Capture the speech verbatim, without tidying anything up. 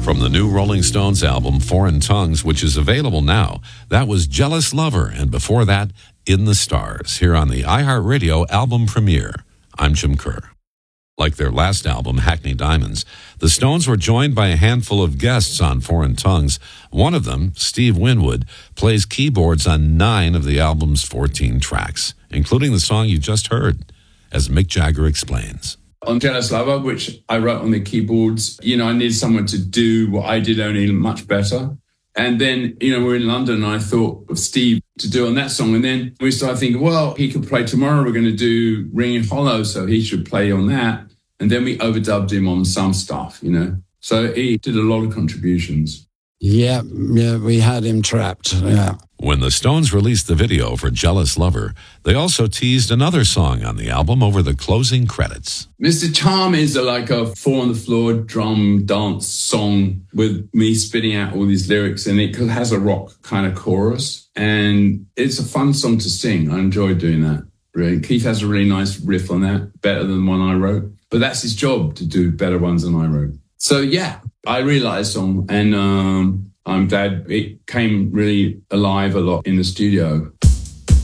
From the new Rolling Stones album, Foreign Tongues, which is available now, that was Jealous Lover, and before that, In the Stars, here on the iHeartRadio album premiere. I'm Jim Kerr. Like their last album, Hackney Diamonds, the Stones were joined by a handful of guests on Foreign Tongues. One of them, Steve Winwood, plays keyboards on nine of the album's fourteen tracks, including the song you just heard, as Mick Jagger explains. On Jealous Lover, which I wrote on the keyboards, you know, I needed someone to do what I did, only much better. And then, you know, we're in London and I thought of Steve to do on that song. And then we started thinking, well, he could play tomorrow. We're going to do Ringing Hollow, so he should play on that. And then we overdubbed him on some stuff, you know. So he did a lot of contributions. Yeah, yeah, we had him trapped, yeah. When the Stones released the video for Jealous Lover, they also teased another song on the album over the closing credits. Mister Charm is a, like a four-on-the-floor drum dance song with me spitting out all these lyrics in it because it has a rock kind of chorus. And it's a fun song to sing. I enjoy doing that. Really. Keith has a really nice riff on that, better than one I wrote. But that's his job, to do better ones than I wrote. So, yeah, I really like the song, and um, I'm glad it came really alive a lot in the studio.